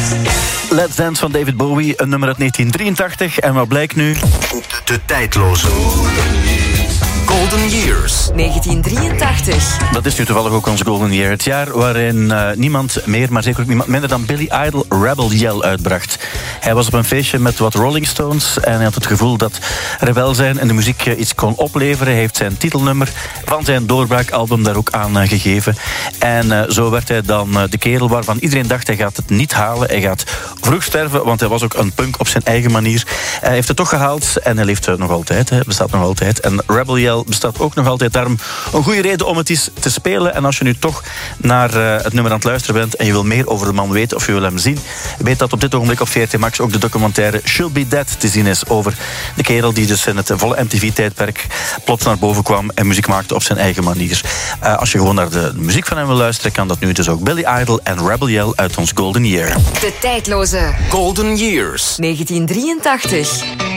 Let's Dance van David Bowie, een nummer uit 1983. En wat blijkt nu? De tijdloze Golden Years. 1983. Dat is nu toevallig ook ons Golden Year. Het jaar waarin niemand meer, maar zeker ook niemand minder dan Billy Idol Rebel Yell uitbracht. Hij was op een feestje met wat Rolling Stones en hij had het gevoel dat rebel zijn en de muziek iets kon opleveren. Hij heeft zijn titelnummer van zijn doorbraakalbum daar ook aan gegeven. En zo werd hij dan de kerel waarvan iedereen dacht hij gaat het niet halen. Hij gaat vroeg sterven, want hij was ook een punk op zijn eigen manier. Hij heeft het toch gehaald en hij leeft nog altijd. Hij bestaat nog altijd. En Rebel Yell bestaat ook nog altijd. Daarom een goede reden om het eens te spelen. En als je nu toch naar het nummer aan het luisteren bent en je wil meer over de man weten of je wil hem zien, weet dat op dit ogenblik op VRT Max ook de documentaire She'll Be Dead te zien is over de kerel die dus in het volle MTV-tijdperk plots naar boven kwam en muziek maakte op zijn eigen manier. Als je gewoon naar de muziek van hem wil luisteren, kan dat nu dus ook. Billy Idol en Rebel Yell uit ons Golden Year. De tijdloze Golden Years. 1983.